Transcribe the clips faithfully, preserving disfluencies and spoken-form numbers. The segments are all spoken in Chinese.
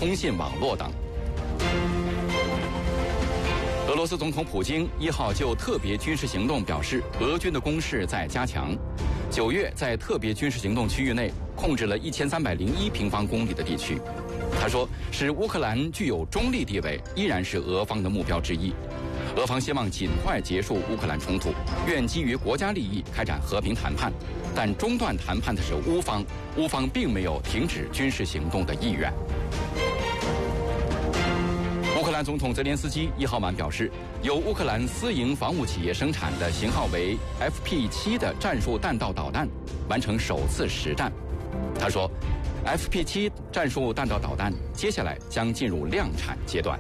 通信网络等。俄罗斯总统普京一号就特别军事行动表示，俄军的攻势在加强。九月在特别军事行动区域内控制了一千三百零一平方公里的地区。他说，使乌克兰具有中立地位依然是俄方的目标之一。俄方希望尽快结束乌克兰冲突，愿基于国家利益开展和平谈判，但中断谈判的是乌方，乌方并没有停止军事行动的意愿。乌克兰总统泽连斯基一号晚表示，由乌克兰私营防务企业生产的型号为 F P 七 的战术弹道导弹完成首次实战。他说 ，F P 七 战术弹道导弹接下来将进入量产阶段。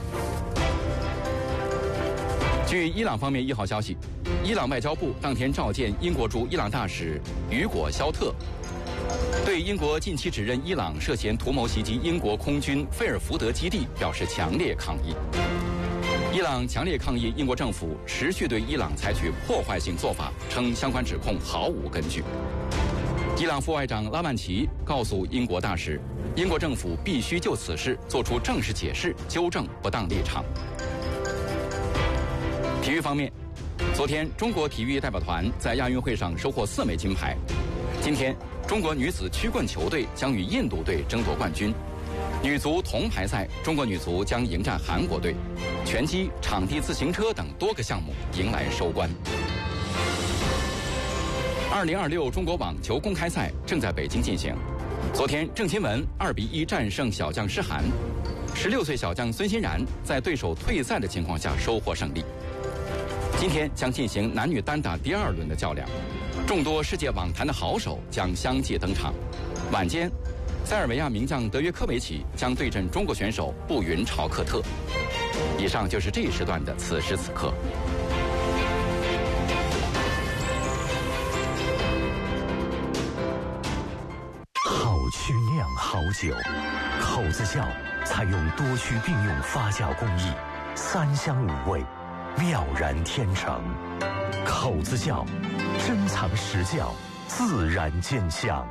据伊朗方面一号消息，伊朗外交部当天召见英国驻伊朗大使雨果·肖特，对英国近期指认伊朗涉嫌图谋袭击英国空军菲尔福德基地表示强烈抗议。伊朗强烈抗议英国政府持续对伊朗采取破坏性做法，称相关指控毫无根据。伊朗副外长拉曼齐告诉英国大使，英国政府必须就此事做出正式解释，纠正不当立场。体育方面，昨天中国体育代表团在亚运会上收获四枚金牌。今天，中国女子曲棍球队将与印度队争夺冠军。女足铜牌赛，中国女足将迎战韩国队。拳击、场地自行车等多个项目迎来收官。二零二六中国网球公开赛正在北京进行。昨天，郑钦文二比一战胜小将施涵，十六岁小将孙欣然在对手退赛的情况下收获胜利。今天将进行男女单打第二轮的较量，众多世界网坛的好手将相继登场。晚间，塞尔维亚名将德约科维奇将对阵中国选手布云朝克特。以上就是这一时段的此时此刻。 好曲酿好酒，口子窖采用多区并用发酵工艺，三香五味，妙然天成。口子窖珍藏实窖，自然见香。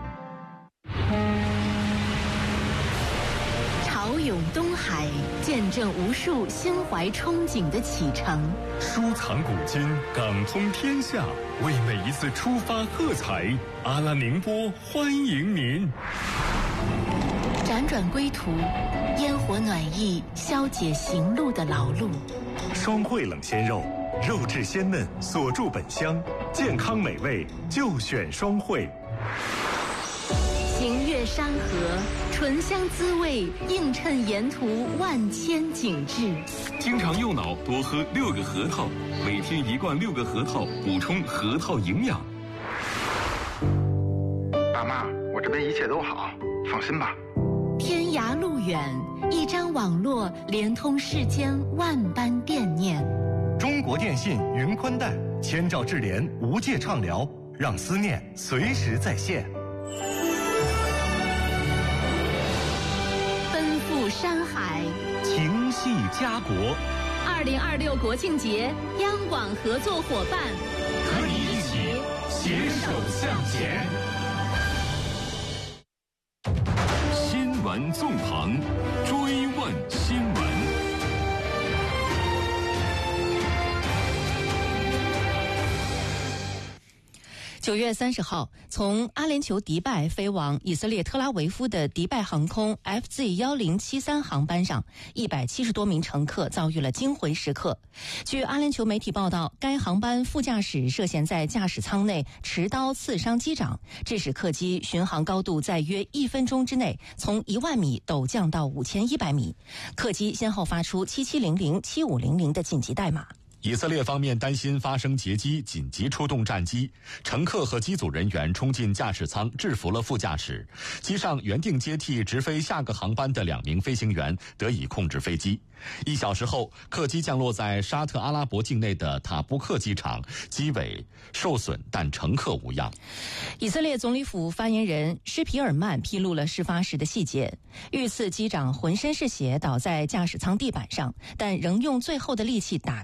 潮涌东海，见证无数心怀憧憬的启程。 收藏古今，感通天下，为每一次出发喝彩。阿拉宁波欢迎您。 辗转归途，烟火暖意消解行路的劳碌。 双汇冷鲜肉，肉质鲜嫩，锁住本香，健康美味就选双汇。 行越山河，醇香滋味映衬沿途万千景致。 经常右脑多喝六个核桃，每天一罐六个核桃，补充核桃营养。 爸妈，我这边一切都好，放心吧。 天涯路远，一张网络连通世间万般惦念。 中国电信云宽带，千兆智联无界畅聊，让思念随时在线。 奔赴山海， 情系家国。 二零二六国庆节，央广合作伙伴， 和你一起携手向前。 新闻纵横，追问新闻。 九月三十号，从阿联酋迪拜飞往以色列特拉维夫的迪拜航空 F Z 一零七三航班上，一百七十多名乘客遭遇了惊魂时刻。据阿联酋媒体报道，该航班副驾驶涉嫌在驾驶舱内持刀刺伤机长，致使客机巡航高度在约一分钟之内从一万米陡降到五千一百米。客机先后发出七七零零、七五零零的紧急代码。 以色列方面担心发生劫机，紧急出动战机，乘客和机组人员冲进驾驶舱，制服了副驾驶。机上原定接替直飞下个航班的两名飞行员得以控制飞机。一小时后，客机降落在沙特阿拉伯境内的塔布克机场，机尾受损，但乘客无恙。 以色列总理府发言人施皮尔曼披露了事发时的细节：遇刺机长浑身是血，倒在驾驶舱地板上，但仍用最后的力气打开了驾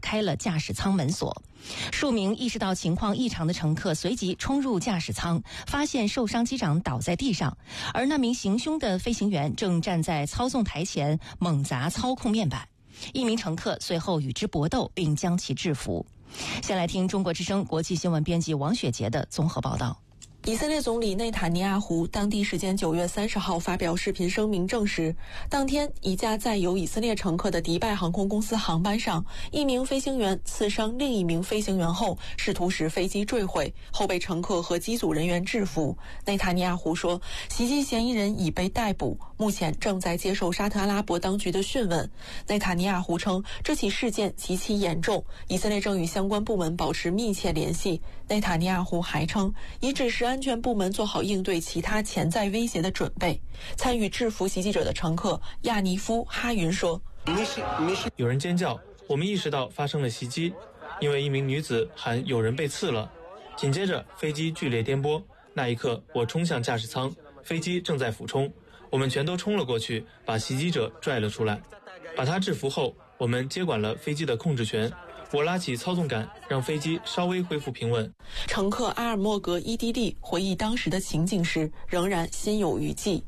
驾驶舱门锁。数名意识到情况异常的乘客随即冲入驾驶舱，发现受伤机长倒在地上，而那名行凶的飞行员正站在操纵台前猛砸操控面板。一名乘客随后与之搏斗，并将其制服。先来听中国之声国际新闻编辑王雪杰的综合报道。 以色列总理内塔尼亚胡当地时间九月三十号发表视频声明证实，当天一架载有以色列乘客的迪拜航空公司航班上，一名飞行员刺伤另一名飞行员后，试图使飞机坠毁，后被乘客和机组人员制服。内塔尼亚胡说，袭击嫌疑人已被逮捕，目前正在接受沙特阿拉伯当局的讯问。内塔尼亚胡称，这起事件极其严重，以色列正与相关部门保持密切联系。内塔尼亚胡还称，已指示安全部门做好应对其他潜在威胁的准备。参与制服袭击者的乘客亚尼夫·哈云说：“ 有人尖叫，我们意识到发生了袭击，因为一名女子喊有人被刺了。紧接着飞机剧烈颠簸，那一刻我冲向驾驶舱，飞机正在俯冲，我们全都冲了过去，把袭击者拽了出来。把他制服后，我们接管了飞机的控制权。我拉起操纵杆，让飞机稍微恢复平稳。” 乘客阿尔莫格伊迪利回忆当时的情景时，仍然心有余悸。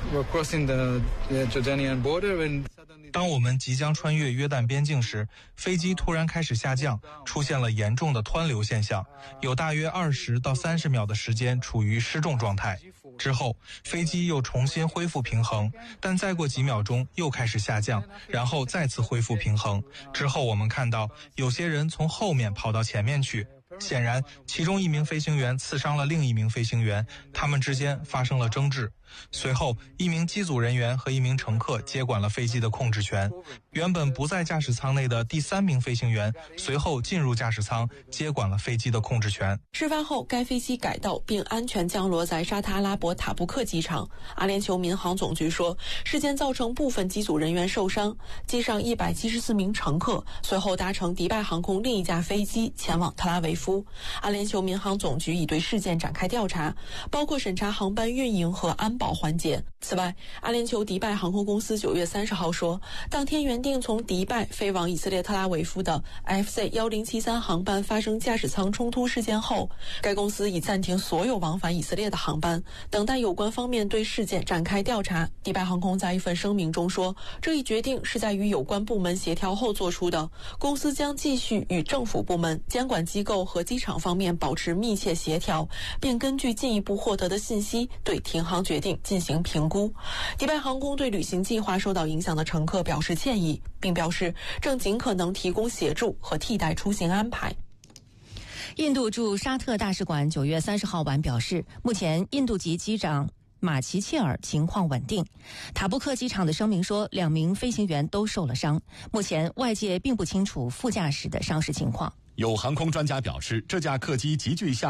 当我们即将穿越约旦边境时，飞机突然开始下降，出现了严重的湍流现象，有大约二十到三十秒的时间处于失重状态。之后，飞机又重新恢复平衡，但再过几秒钟又开始下降，然后再次恢复平衡。之后我们看到有些人从后面跑到前面去。显然，其中一名飞行员刺伤了另一名飞行员，他们之间发生了争执。随后，一名机组人员和一名乘客接管了飞机的控制权。原本不在驾驶舱内的第三名飞行员随后进入驾驶舱，接管了飞机的控制权。 事发后，该飞机改道并安全降落在沙特阿拉伯塔布克机场。阿联酋民航总局说，事件造成部分机组人员受伤，机上一百七十四名乘客随后搭乘迪拜航空另一架飞机前往特拉维夫。阿联酋民航总局已对事件展开调查，包括审查航班运营和安保环节。此外，阿联酋迪拜航空公司九月三十号说，当天原定从迪拜飞往以色列特拉维夫的 F Z 一零七三航班发生驾驶舱冲突事件后，该公司已暂停所有往返以色列的航班，等待有关方面对事件展开调查。迪拜航空在一份声明中说，这一决定是在与有关部门协调后做出的，公司将继续与政府部门、监管机构和机场方面保持密切协调，并根据进一步获得的信息对停航决定进行评估。迪拜航空对旅行计划受到影响的乘客表示歉意，并表示正尽可能提供协助和替代出行安排。 印度驻沙特大使馆九月三十号晚表示，目前印度籍机长马奇切尔情况稳定。塔布克机场的声明说，两名飞行员都受了伤，目前外界并不清楚副驾驶的伤势情况。 有航空专家表示，这架客机急剧下